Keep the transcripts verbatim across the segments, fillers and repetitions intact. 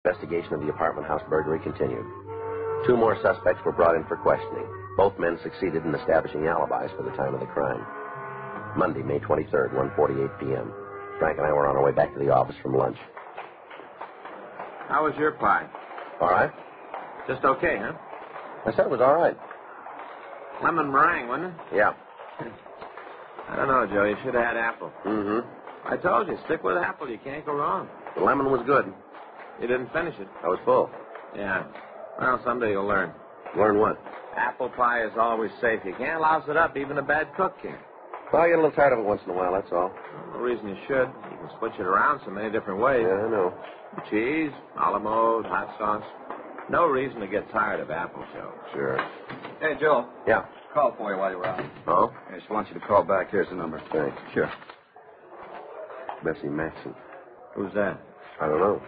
Investigation of the apartment house burglary continued. Two more suspects were brought in for questioning. Both men succeeded in establishing alibis for the time of the crime. Monday, May twenty-third, one forty-eight p.m. Frank and I were on our way back to the office from lunch. How was your pie? All right. Just okay, huh? I said it was all right. Lemon meringue, wasn't it? Yeah. I don't know, Joe. You should have had apple. Mm-hmm. I told you, stick with apple. You can't go wrong. The lemon was good. You didn't finish it. I was full. Yeah. Well, someday you'll learn. Learn what? Apple pie is always safe. You can't louse it up. Even a bad cook can. Well, I get a little tired of it once in a while, that's all. Well, no reason you should. You can switch it around so many different ways. Yeah, I know. Cheese, a la mode, hot sauce. No reason to get tired of apple, Joe. Sure. Hey, Joe. Yeah. Call for you while you were out. Oh? I just want you to call back. Here's the number. Thanks. Sure. Bessie Maxon. Who's that? I don't know.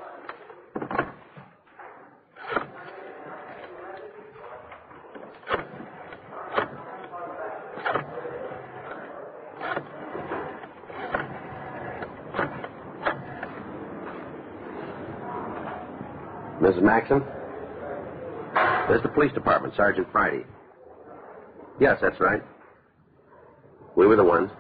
Missus Maxon? There's the police department, Sergeant Friday. Yes, that's right. We were the ones.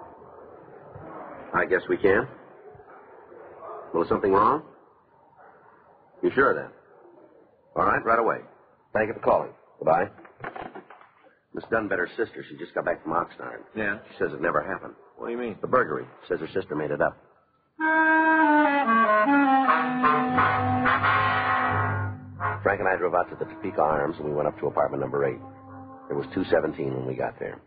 I guess we can. Well, is something wrong? You sure then? All right, right away. Thank you for calling. Goodbye. Miss Dunbetter's sister, she just got back from Oxnard. Yeah? She says it never happened. What do you mean? The burglary. Says her sister made it up. Frank and I drove out to the Topeka Arms, and we went up to apartment number eight. It was two seventeen when we got there.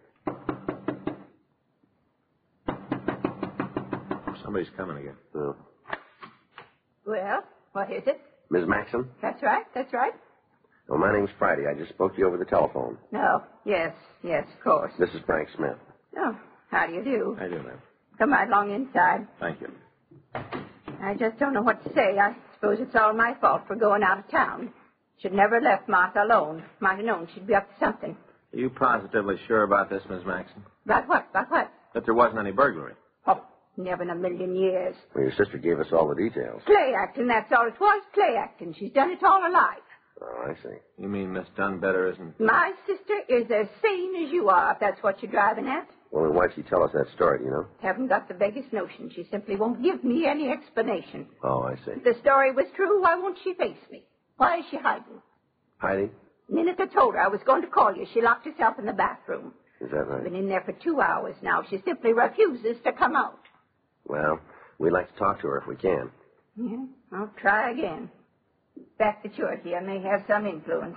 Somebody's coming again. Oh. Well, what is it? Miss Maxon? That's right, that's right. Well, my name's Friday. I just spoke to you over the telephone. No, yes, yes, of course. This is Frank Smith. Oh, how do you do? I do, ma'am. Come right along inside. Thank you. I just don't know what to say. I suppose it's all my fault for going out of town. Should never have left Martha alone. Might have known she'd be up to something. Are you positively sure about this, Miss Maxon? About what? About what? That there wasn't any burglary? Oh, never in a million years. Well, your sister gave us all the details. Play acting, that's all it was. Play acting. She's done it all her life. Oh, I see. You mean Miss Dunbetter isn't... My sister is as sane as you are, if that's what you're driving at. Well, then why'd she tell us that story, you know? Haven't got the vaguest notion. She simply won't give me any explanation. Oh, I see. If the story was true, why won't she face me? Why is she hiding? Hiding? The minute I told her I was going to call you, she locked herself in the bathroom. Is that right? Been in there for two hours now. She simply refuses to come out. Well, we'd like to talk to her if we can. Yeah, I'll try again. Back to Turkey, I may have some influence.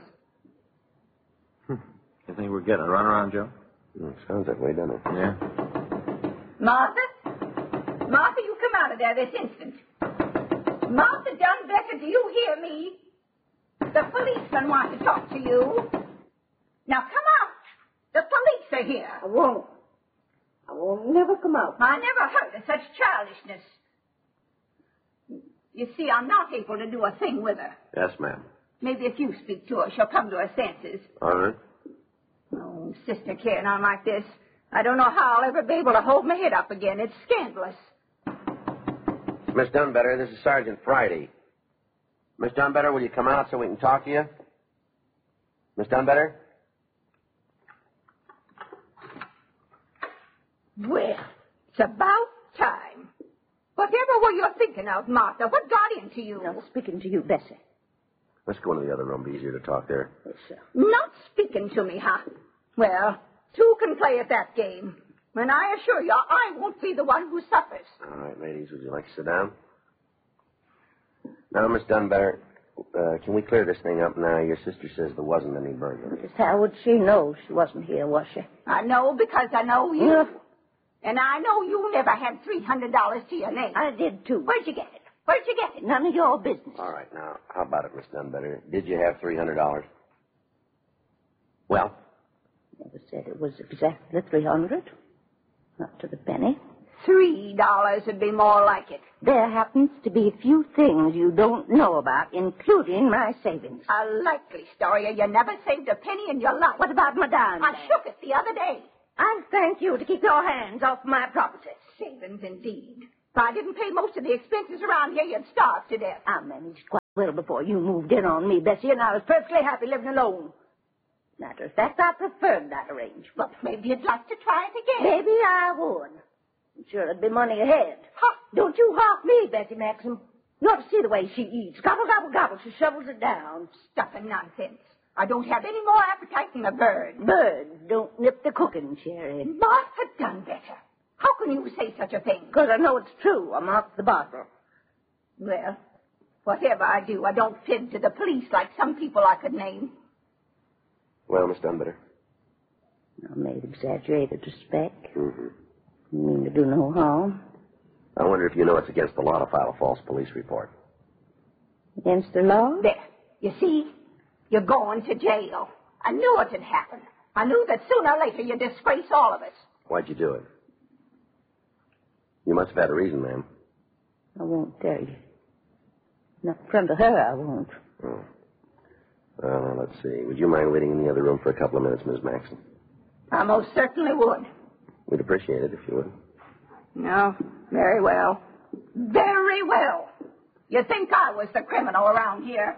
You think we're getting a runaround, Joe? Mm, sounds that way, doesn't it? Yeah. Martha? Martha, you come out of there this instant. Martha Dunbetter, do you hear me? The policeman wants to talk to you. Now come out. The police are here. I won't. I won't never come out. I never heard of such childishness. You see, I'm not able to do a thing with her. Yes, ma'am. Maybe if you speak to her, she'll come to her senses. All right. Oh, sister carrying on like this. I don't know how I'll ever be able to hold my head up again. It's scandalous. Miss Dunbetter, this is Sergeant Friday. Miss Dunbetter, will you come out so we can talk to you? Miss Dunbetter? Well, it's about time. Whatever were you thinking of, Martha? What got into you? I'm speaking to you, Bessie. Let's go into the other room. Be easier to talk there. Yes, sir. Not speaking to me, huh? Well, two can play at that game. And I assure you, I won't be the one who suffers. All right, ladies, would you like to sit down? Now, Miss Dunbetter, uh, can we clear this thing up now? Your sister says there wasn't any burglary. Just how would she know she wasn't here, was she? I know because I know you. Yeah. And I know you never had three hundred dollars to your name. I did, too. Where'd you get it? Where'd you get it? None of your business. All right, now, how about it, Miss Dunbetter? Did you have three hundred dollars? Well? Never said it was exactly three hundred. Not to the penny. Three dollars would be more like it. There happens to be a few things you don't know about, including my savings. A likely story. You never saved a penny in your life. What about my dime? I shook it the other day. I'll thank you to keep your hands off my property. Savings, indeed. If I didn't pay most of the expenses around here, you'd starve to death. I'll manage quite Well, before you moved in on me, Bessie, and I was perfectly happy living alone. Matter of fact, I preferred that arrangement. But maybe you'd like to try it again. Maybe I would. I'm sure it'd be money ahead. Huh. Don't you hark me, Bessie Maxim. You ought to see the way she eats. Gobble, gobble, gobble. She shovels it down. Stuff and nonsense. I don't have any more appetite than a bird. Birds don't nip the cooking, Sherry. Martha done better. How can you say such a thing? Because I know it's true. I'm off the bottle. Well, whatever I do, I don't fib to the police like some people I could name. Well, Miss Dunbitter? I made exaggerated respect. Mm-hmm. You mean to do no harm? I wonder if you know it's against the law to file a false police report. Against the law? There. You see? You're going to jail. I knew it would happen. I knew that sooner or later you'd disgrace all of us. Why'd you do it? You must have had a reason, ma'am. I won't tell you. Not in front of her, I won't. Oh. Well, now, let's see. Would you mind waiting in the other room for a couple of minutes, Miss Maxon? I most certainly would. We'd appreciate it if you would. No, very well. Very well. You think I was the criminal around here?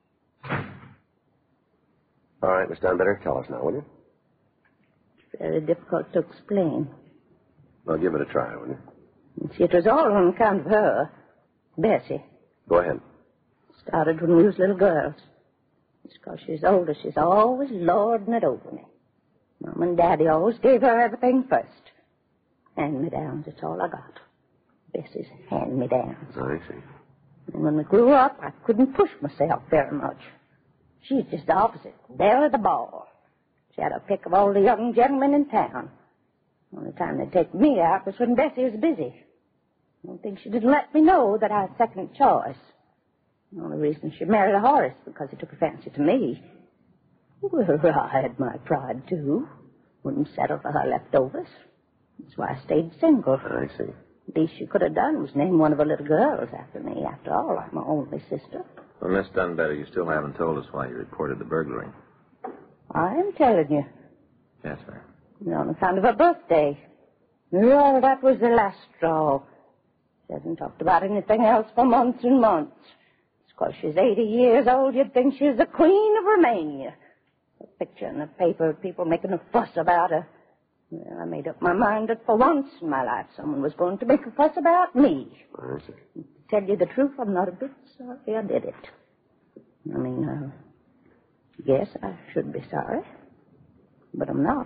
All right, Miss Dunbitter, tell us now, will you? It's very difficult to explain. Well, give it a try, will you? You see, it was all on account of her, Bessie. Go ahead. Started when we was little girls. It's because she's older. She's always lording it over me. Mom and Daddy always gave her everything first. Hand-me-downs, it's all I got. Bessie's hand-me-downs. I see. And when we grew up, I couldn't push myself very much. She's just the opposite. There at the ball. She had a pick of all the young gentlemen in town. The only time they'd take me out was when Bessie was busy. I don't think she didn't let me know that I was second choice. The only reason she married a Horace because he took a fancy to me. Well, I had my pride, too. Wouldn't settle for her leftovers. That's why I stayed single. I see. The least she could have done was name one of her little girls after me. After all, I'm her only sister. Well, Miss Dunbetter, you still haven't told us why you reported the burglary. I am telling you. Yes, sir. On account of her birthday. Well, that was the last straw. She hasn't talked about anything else for months and months. It's because she's eighty years old, you'd think she's the Queen of Romania. A picture in the paper, people making a fuss about her. Well, I made up my mind that for once in my life someone was going to make a fuss about me. I see. To tell you the truth, I'm not a bit sorry I did it. I mean, uh, yes, I should be sorry, but I'm not.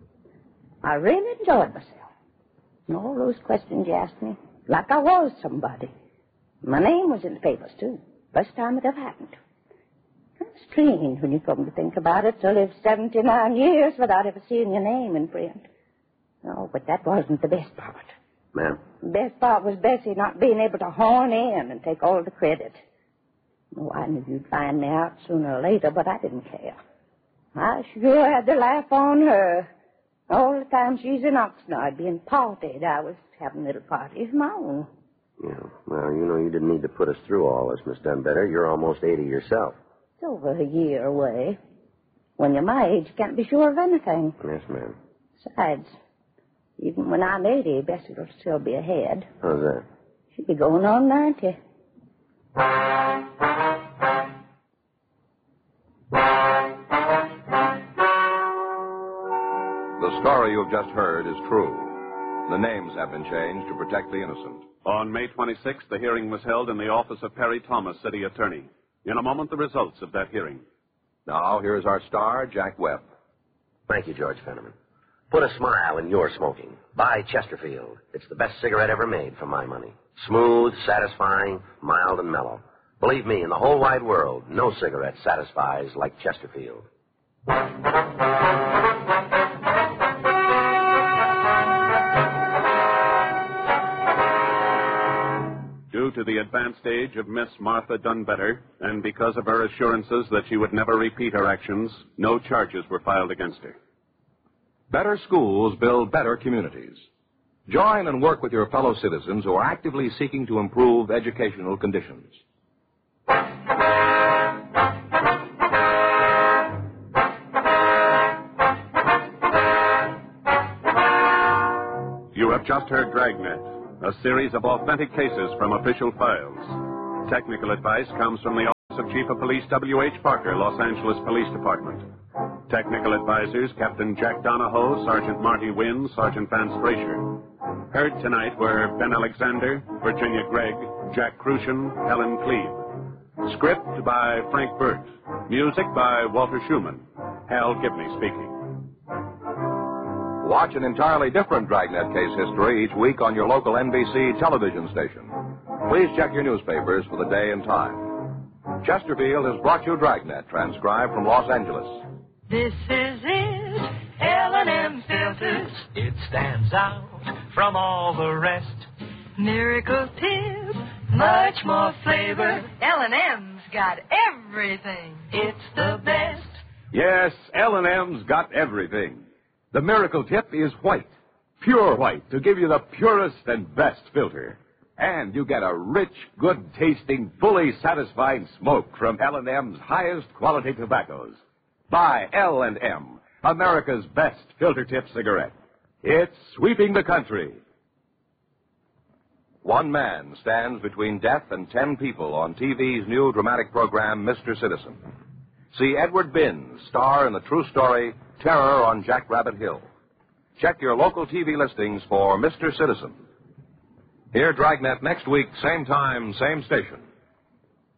I really enjoyed myself. And all those questions you asked me, like I was somebody. My name was in the papers, too. First time it ever happened. Kind of strange when you come to think about it, to live seventy-nine years without ever seeing your name in print. Oh, but that wasn't the best part. Ma'am? The best part was Bessie not being able to horn in and take all the credit. Oh, I knew you'd find me out sooner or later, but I didn't care. I sure had the laugh on her. All the time she's in Oxnard being partied, I was having little parties of my own. Yeah. Well, you know, you didn't need to put us through all this, Miss Dunbetter. You're almost eighty yourself. It's over a year away. When you're my age, you can't be sure of anything. Yes, ma'am. Besides, even when I'm eighty, Bessie will still be ahead. How's that? She'll be going on ninety. The story you've just heard is true. The names have been changed to protect the innocent. On May twenty-sixth, the hearing was held in the office of Perry Thomas, city attorney. In a moment, the results of that hearing. Now, here's our star, Jack Webb. Thank you, George Fenneman. Put a smile in your smoking. Buy Chesterfield. It's the best cigarette ever made for my money. Smooth, satisfying, mild, and mellow. Believe me, in the whole wide world, no cigarette satisfies like Chesterfield. Due to the advanced age of Miss Martha Dunbetter, and because of her assurances that she would never repeat her actions, no charges were filed against her. Better schools build better communities. Join and work with your fellow citizens who are actively seeking to improve educational conditions. You have just heard Dragnet, a series of authentic cases from official files. Technical advice comes from the of Chief of Police W H. Parker, Los Angeles Police Department. Technical advisors, Captain Jack Donahoe, Sergeant Marty Wynn, Sergeant Vance Frazier. Heard tonight were Ben Alexander, Virginia Gregg, Jack Crucian, Helen Cleve. Script by Frank Burt. Music by Walter Schumann. Hal Gibney speaking. Watch an entirely different Dragnet case history each week on your local N B C television station. Please check your newspapers for the day and time. Chesterfield has brought you Dragnet, transcribed from Los Angeles. This is it, L and M Filters. It stands out from all the rest. Miracle tip, much more flavor. L and M's got everything. It's the best. Yes, L and M's got everything. The Miracle Tip is white, pure white, to give you the purest and best filter. And you get a rich, good-tasting, fully satisfying smoke from L and M's highest quality tobaccos. Buy L and M, America's best filter tip cigarette. It's sweeping the country. One man stands between death and ten people on T V's new dramatic program, Mister Citizen. See Edward Binns star in the true story, Terror on Jackrabbit Hill. Check your local T V listings for Mister Citizen. Hear Dragnet next week, same time, same station.